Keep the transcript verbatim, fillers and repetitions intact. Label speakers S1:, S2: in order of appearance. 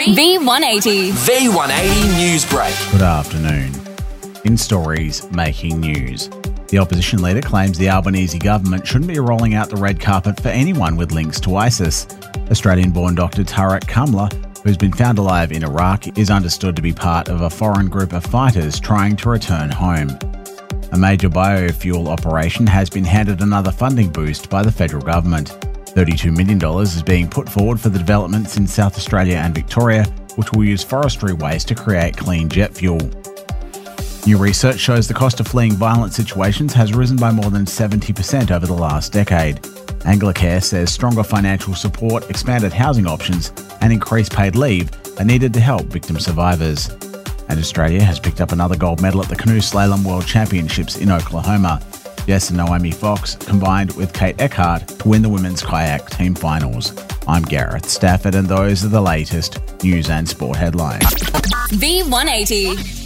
S1: V one eighty.
S2: V one eighty News Break.
S3: Good afternoon. In stories making news, the opposition leader claims the Albanese government shouldn't be rolling out the red carpet for anyone with links to ISIS. Australian-born Doctor Tarek Kamla, who's been found alive in Iraq, is understood to be part of a foreign group of fighters trying to return home. A major biofuel operation has been handed another funding boost by the federal government. thirty-two million dollars is being put forward for the developments in South Australia and Victoria, which will use forestry waste to create clean jet fuel. New research shows the cost of fleeing violent situations has risen by more than seventy percent over the last decade. Anglicare says stronger financial support, expanded housing options and increased paid leave are needed to help victim survivors. And Australia has picked up another gold medal at the Canoe Slalom World Championships in Oklahoma. Jess and Naomi Fox combined with Kate Eckhart to win the women's kayak team finals. I'm Gareth Stafford and those are the latest news and sport headlines.
S1: V one eighty.